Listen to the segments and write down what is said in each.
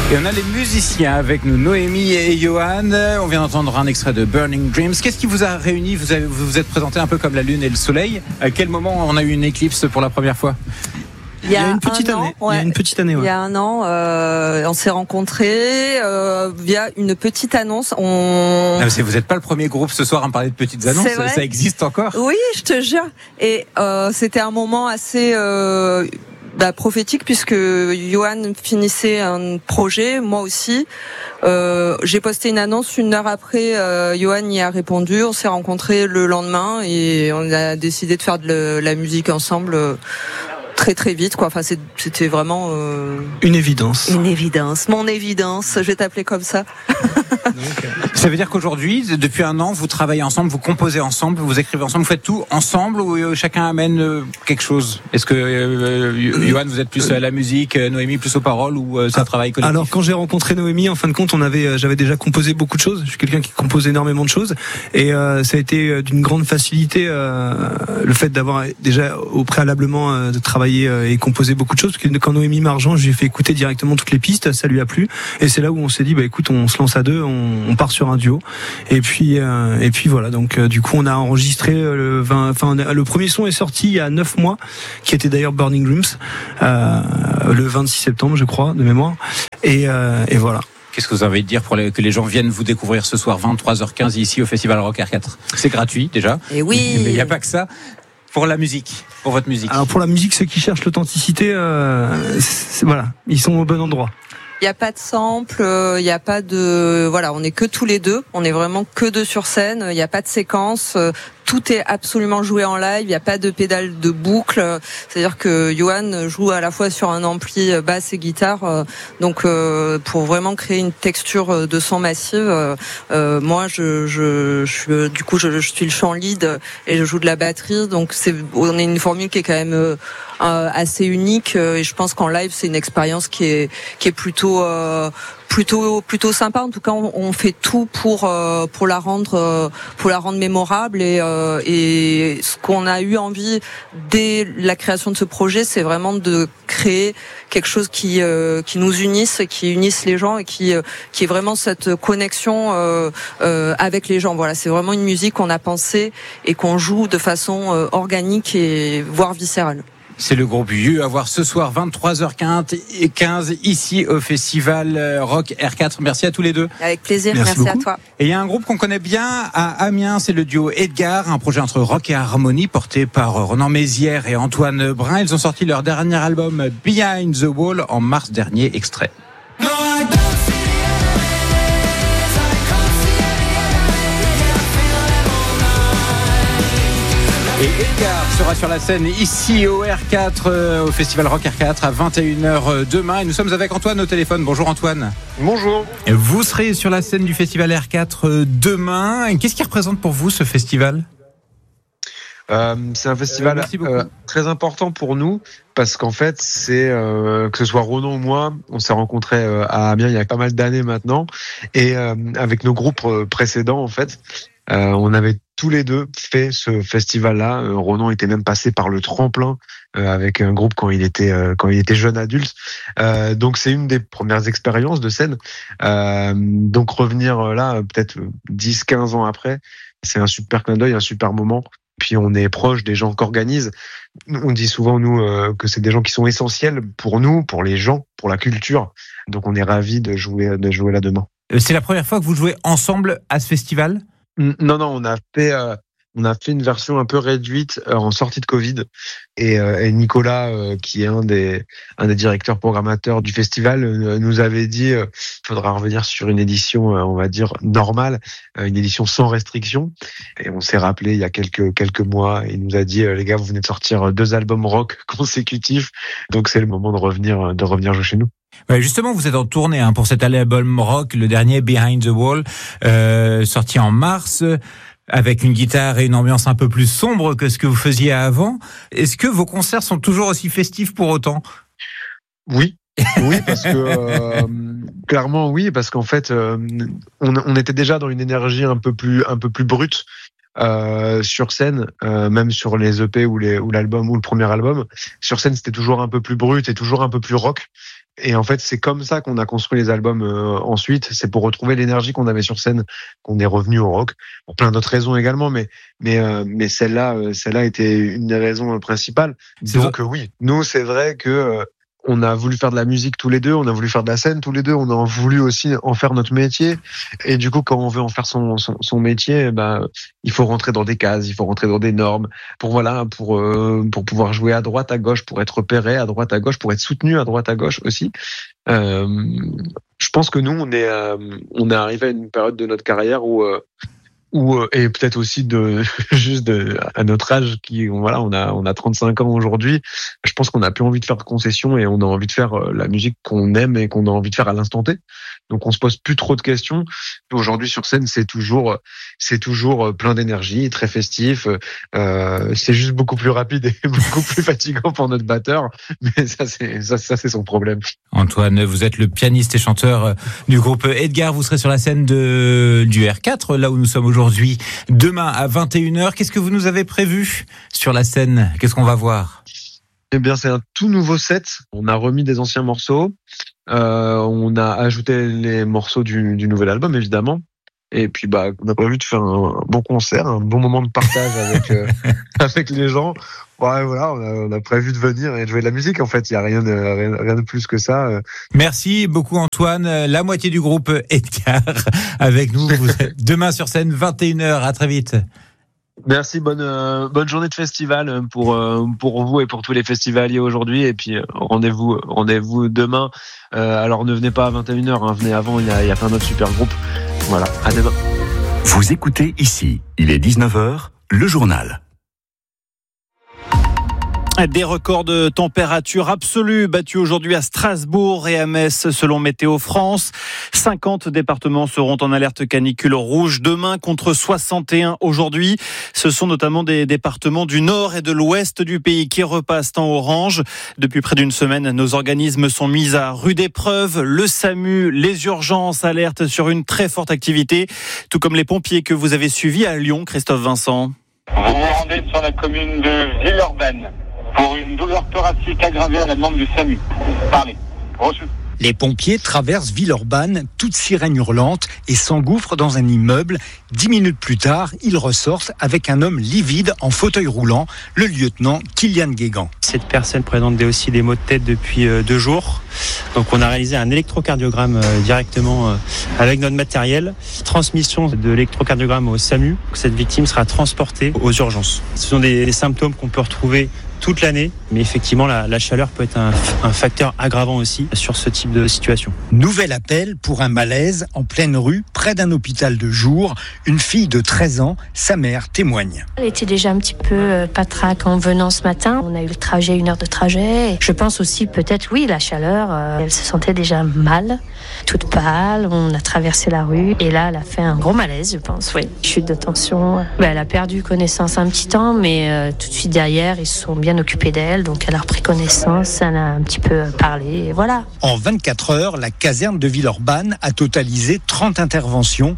Et on a les musiciens avec nous, Noémie et Johan. On vient d'entendre un extrait de Burning Dreams. Qu'est-ce qui vous a réunis ? Vous vous êtes présenté un peu comme la lune et le soleil. À quel moment on a eu une éclipse pour la première fois ? Il y a une petite année. Ouais. Il y a une petite année. Ouais. Il y a un an, on s'est rencontrés via une petite annonce. Vous n'êtes pas le premier groupe ce soir à me parler de petites annonces. C'est vrai. Ça existe encore ? Oui, je te jure. Et c'était un moment assez prophétique puisque Johan finissait un projet, moi aussi. J'ai posté une annonce 1 heure après. Johan y a répondu. On s'est rencontrés le lendemain et on a décidé de faire de la musique ensemble. Très très vite quoi. Enfin c'était vraiment une évidence. Une évidence, mon évidence. Je vais t'appeler comme ça. Ça veut dire qu'aujourd'hui, depuis un an, vous travaillez ensemble, vous composez ensemble, vous écrivez ensemble, vous faites tout ensemble ou chacun amène quelque chose ? Est-ce que Johan, vous êtes plus à la musique, Noémie plus aux paroles ou c'est un travail collectif ? Alors quand j'ai rencontré Noémie, en fin de compte, j'avais déjà composé beaucoup de choses. Je suis quelqu'un qui compose énormément de choses et ça a été d'une grande facilité le fait d'avoir déjà au préalablement de travailler et composer beaucoup de choses. Parce que quand Noémie m'a rejoint, j'ai fait écouter directement toutes les pistes, ça lui a plu et c'est là où on s'est dit écoute, on se lance à deux, on part sur un duo et puis voilà. Donc du coup on a enregistré le premier son est sorti il y a 9 mois, qui était d'ailleurs Burning Dreams, le 26 septembre je crois de mémoire et voilà. Qu'est-ce que vous avez à dire pour que les gens viennent vous découvrir ce soir 23h15 ici au Festival Rock R4 ? C'est gratuit déjà. Et oui. Mais il n'y a pas que ça. Pour la musique, pour votre musique. Alors pour la musique, ceux qui cherchent l'authenticité, voilà, ils sont au bon endroit. Il n'y a pas de sample, il n'y a pas de... Voilà, on est que tous les deux, on est vraiment que deux sur scène, il n'y a pas de séquence, tout est absolument joué en live, il n'y a pas de pédale de boucle, c'est-à-dire que Johan joue à la fois sur un ampli basse et guitare, donc pour vraiment créer une texture de son massive, moi je suis le chant lead et je joue de la batterie, donc on est une formule qui est quand même assez unique et je pense qu'en live c'est une expérience qui est plutôt sympa. En tout cas, on fait tout pour la rendre mémorable et ce qu'on a eu envie dès la création de ce projet, c'est vraiment de créer quelque chose qui nous unisse, qui unisse les gens et qui est vraiment cette connexion avec les gens. Voilà, c'est vraiment une musique qu'on a pensée et qu'on joue de façon organique et voire viscérale. C'est le groupe You à voir ce soir 23h15 ici au Festival Rock R4. Merci à tous les deux. Avec plaisir, merci à toi. Et il y a un groupe qu'on connaît bien à Amiens, c'est le duo Edgar, un projet entre rock et harmonie porté par Ronan Mézières et Antoine Brun. Ils ont sorti leur dernier album Behind the Wall en mars dernier, extrait. Et Edgar sera sur la scène ici au R4, au Festival Rock R4 à 21h demain. Et nous sommes avec Antoine au téléphone. Bonjour Antoine. Bonjour. Vous serez sur la scène du Festival R4 demain. Qu'est-ce qui représente pour vous ce festival ? C'est un festival très important pour nous parce qu'en fait, c'est que ce soit Ronan ou moi, on s'est rencontrés à Amiens il y a pas mal d'années maintenant et avec nos groupes précédents en fait. On avait tous les deux fait ce festival-là. Ronan était même passé par le tremplin avec un groupe quand il était jeune adulte. Donc c'est une des premières expériences de scène. Donc revenir là, peut-être 10-15 ans après, c'est un super clin d'œil, un super moment. Puis on est proche des gens qu'organisent. On dit souvent, nous, que c'est des gens qui sont essentiels pour nous, pour les gens, pour la culture. Donc on est ravis de jouer là demain. C'est la première fois que vous jouez ensemble à ce festival ? Non, on a fait une version un peu réduite en sortie de Covid et Nicolas, qui est un des directeurs programmateurs du festival, nous avait dit faudra revenir sur une édition, on va dire normale, une édition sans restriction. Et on s'est rappelé il y a quelques mois, il nous a dit les gars, vous venez de sortir 2 albums rock consécutifs, donc c'est le moment de revenir jouer chez nous. Ouais, justement, vous êtes en tournée pour cet album rock, le dernier Behind the Wall, sorti en mars, avec une guitare et une ambiance un peu plus sombre que ce que vous faisiez avant. Est-ce que vos concerts sont toujours aussi festifs pour autant ? Oui, parce que clairement oui, parce qu'en fait, on était déjà dans une énergie un peu plus brute. Sur scène, même sur les EP ou l'album ou le premier album, sur scène c'était toujours un peu plus brut et toujours un peu plus rock. Et en fait, c'est comme ça qu'on a construit les albums ensuite. C'est pour retrouver l'énergie qu'on avait sur scène qu'on est revenu au rock. Pour plein d'autres raisons également, mais celle-là était une des raisons principales. Donc oui, nous c'est vrai que on a voulu faire de la musique tous les deux, on a voulu faire de la scène tous les deux, on a voulu aussi en faire notre métier. Et du coup, quand on veut en faire son métier, il faut rentrer dans des cases, il faut rentrer dans des normes pour pouvoir jouer à droite, à gauche, pour être repéré à droite, à gauche, pour être soutenu à droite, à gauche aussi. Je pense que nous, on est arrivé à une période de notre carrière où et peut-être aussi à notre âge on a 35 ans aujourd'hui. Je pense qu'on n'a plus envie de faire de concessions et on a envie de faire la musique qu'on aime et qu'on a envie de faire à l'instant T. Donc on se pose plus trop de questions. Aujourd'hui sur scène, c'est toujours plein d'énergie, très festif. C'est juste beaucoup plus rapide et beaucoup plus fatigant pour notre batteur, mais ça c'est son problème. Antoine, vous êtes le pianiste et chanteur du groupe Edgar. Vous serez sur la scène du R4, là où nous sommes aujourd'hui, demain à 21h. Qu'est-ce que vous nous avez prévu sur la scène ? Qu'est-ce qu'on va voir ? Eh bien, c'est un tout nouveau set. On a remis des anciens morceaux. On a ajouté les morceaux du nouvel album, évidemment. Et puis, on a prévu de faire un bon concert, un bon moment de partage avec les gens. Ouais, voilà, on a prévu de venir et de jouer de la musique. En fait, il y a rien de plus que ça. Merci beaucoup Antoine, la moitié du groupe Edgar avec nous. Vous êtes demain sur scène 21h. À très vite. Merci, bonne journée de festival pour vous et pour tous les festivaliers aujourd'hui. Et puis rendez-vous demain. Alors ne venez pas à 21h, venez avant. Il y a plein d'autres super groupes. Voilà, à demain. Vous écoutez ici, il est 19h, le journal. Des records de température absolue battus aujourd'hui à Strasbourg et à Metz selon Météo France. 50 départements seront en alerte canicule rouge demain contre 61 aujourd'hui. Ce sont notamment des départements du nord et de l'ouest du pays qui repassent en orange. Depuis près d'une semaine, nos organismes sont mis à rude épreuve. Le SAMU, les urgences alertent sur une très forte activité, tout comme les pompiers que vous avez suivis à Lyon, Christophe Vincent. Vous vous rendez sur la commune de Villeurbanne pour une douleur thoracique aggravée à la demande du SAMU. Parlez. Reçu. Les pompiers traversent Villeurbanne, toute sirène hurlante, et s'engouffrent dans un immeuble. 10 minutes plus tard, ils ressortent avec un homme livide en fauteuil roulant, le lieutenant Kylian Guégan. Cette personne présente aussi des maux de tête depuis 2 jours. Donc on a réalisé un électrocardiogramme directement avec notre matériel. Transmission de l'électrocardiogramme au SAMU. Cette victime sera transportée aux urgences. Ce sont des symptômes qu'on peut retrouver toute l'année, mais effectivement la chaleur peut être un facteur aggravant aussi sur ce type de situation. Nouvel appel pour un malaise en pleine rue, près d'un hôpital de jour. Une fille de 13 ans, sa mère témoigne. Elle était déjà un petit peu patraque en venant ce matin. On a eu le trajet, 1 heure de trajet. Je pense aussi peut-être, oui, la chaleur. Elle se sentait déjà mal, toute pâle. On a traversé la rue et là, elle a fait un gros malaise, je pense. Oui, chute de tension. Elle a perdu connaissance un petit temps, mais tout de suite derrière, ils se sont bien occupés d'elle. Donc elle a repris connaissance, elle a un petit peu parlé et voilà. En 24 heures, la caserne de Villeurbanne a totalisé 30 interventions.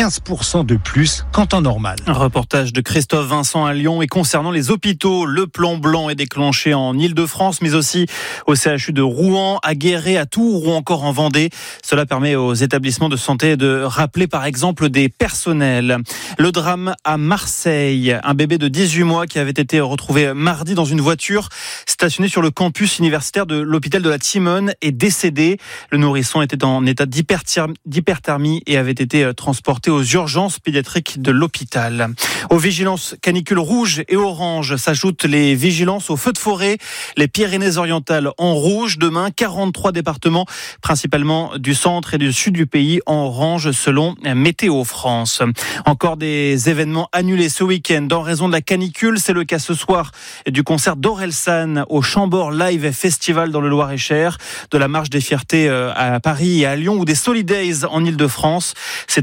15% de plus qu'en temps normal. Un reportage de Christophe Vincent à Lyon. Et concernant les hôpitaux, le plan blanc est déclenché en Ile-de-France, mais aussi au CHU de Rouen, à Guéret, à Tours ou encore en Vendée. Cela permet aux établissements de santé de rappeler par exemple des personnels. Le drame à Marseille. Un bébé de 18 mois qui avait été retrouvé mardi dans une voiture stationnée sur le campus universitaire de l'hôpital de la Timone est décédé. Le nourrisson était en état d'hyperthermie et avait été transporté aux urgences pédiatriques de l'hôpital. Aux vigilances canicule rouge et orange s'ajoutent les vigilances aux feux de forêt. Les Pyrénées-Orientales en rouge. Demain, 43 départements, principalement du centre et du sud du pays, en orange selon Météo France. Encore des événements annulés ce week-end en raison de la canicule. C'est le cas ce soir du concert d'Orelsan au Chambord Live Festival dans le Loir-et-Cher, de la Marche des Fiertés à Paris et à Lyon ou des Solidays en Ile-de-France. C'est 3 millions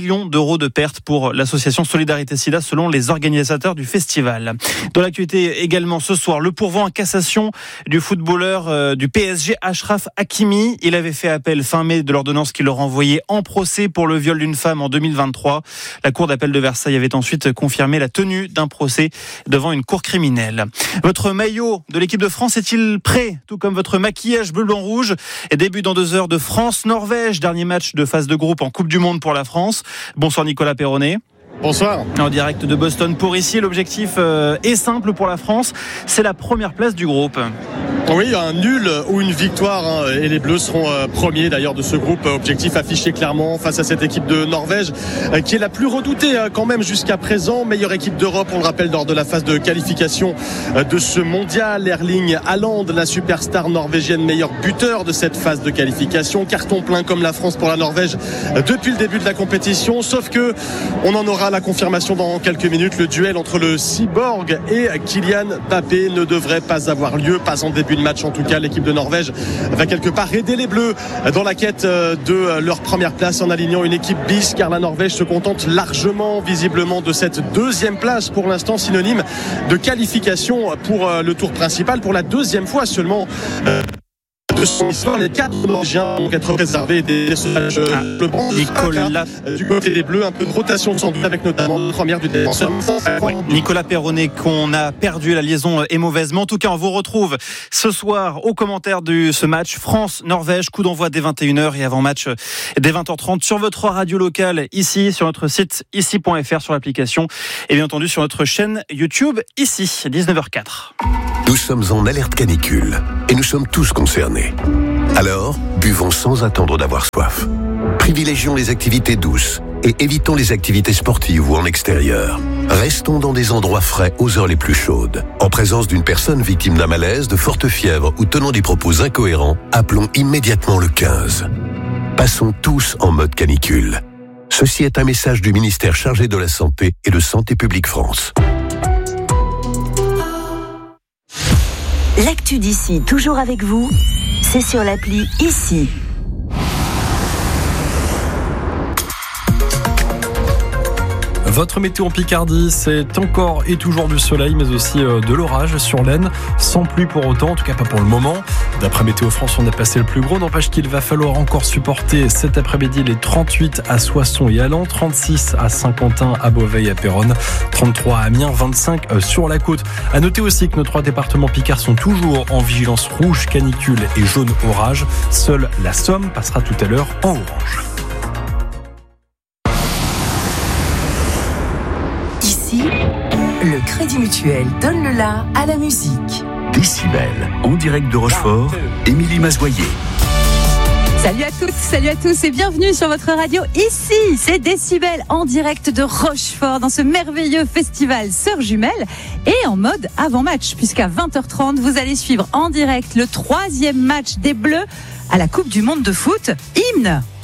millions d'euros de pertes pour l'association Solidarité Sida selon les organisateurs du festival. Dans l'actualité également ce soir, le pourvoi en cassation du footballeur du PSG Achraf Hakimi. Il avait fait appel fin mai de l'ordonnance qui le renvoyait en procès pour le viol d'une femme en 2023. La cour d'appel de Versailles avait ensuite confirmé la tenue d'un procès devant une cour criminelle. Votre maillot de l'équipe de France est-il prêt? Tout comme votre maquillage bleu, blanc, rouge. Et début dans 2 heures de France-Norvège. Dernier match de phase de groupe en Coupe du Monde pour la France. Bonsoir Nicolas Perronnet. Bonsoir. En direct de Boston pour ici, l'objectif est simple pour la France, c'est la première place du groupe. Oui, un nul ou une victoire et les Bleus seront premiers d'ailleurs de ce groupe. Objectif affiché clairement face à cette équipe de Norvège qui est la plus redoutée quand même jusqu'à présent. Meilleure équipe d'Europe, on le rappelle, lors de la phase de qualification de ce mondial. Erling Haaland, la superstar norvégienne, meilleur buteur de cette phase de qualification. Carton plein comme la France pour la Norvège depuis le début de la compétition. Sauf que on en aura la confirmation dans quelques minutes. Le duel entre le cyborg et Kylian Mbappé ne devrait pas avoir lieu, pas en début de match en tout cas. L'équipe de Norvège va quelque part aider les Bleus dans la quête de leur première place en alignant une équipe bis, car la Norvège se contente largement visiblement de cette 2e place pour l'instant, synonyme de qualification pour le tour principal pour la 2e fois seulement de son histoire. Les 4 Norvégiens vont être réservés des matchs Nicolas du côté des Bleus. Un peu de rotation sans doute avec notamment la première du défenseur. Nicolas Perronnet, qu'on a perdu, la liaison est mauvaise, mais en tout cas on vous retrouve ce soir aux commentaires de ce match France-Norvège, coup d'envoi dès 21h et avant match dès 20h30 sur votre radio locale ici, sur notre site ici.fr, sur l'application et bien entendu sur notre chaîne YouTube ici, 19h04. Nous sommes en alerte canicule et nous sommes tous concernés. Alors, buvons sans attendre d'avoir soif. Privilégions les activités douces et évitons les activités sportives ou en extérieur. Restons dans des endroits frais aux heures les plus chaudes. En présence d'une personne victime d'un malaise, de forte fièvre ou tenant des propos incohérents, appelons immédiatement le 15. Passons tous en mode canicule. Ceci est un message du ministère chargé de la Santé et de Santé publique France. L'actu d'ici, toujours avec vous, c'est sur l'appli Ici. Votre météo en Picardie, c'est encore et toujours du soleil, mais aussi de l'orage sur l'Aisne, sans pluie pour autant, en tout cas pas pour le moment. D'après Météo France, on a passé le plus gros, n'empêche qu'il va falloir encore supporter cet après-midi les 38 à Soissons et Allan, 36 à Saint-Quentin, à Beauvais et à Péronne, 33 à Amiens, 25 sur la côte. À noter aussi que nos 3 départements picards sont toujours en vigilance rouge, canicule et jaune orage. Seule la Somme passera tout à l'heure en orange. Le Crédit Mutuel donne le la à la musique. Décibel, en direct de Rochefort, Émilie Mazoyer. Salut à toutes, salut à tous et bienvenue sur votre radio. Ici, c'est Décibel en direct de Rochefort dans ce merveilleux festival Sœurs Jumelles et en mode avant-match, puisqu'à 20h30, vous allez suivre en direct le 3e match des Bleus à la Coupe du Monde de foot. Hymne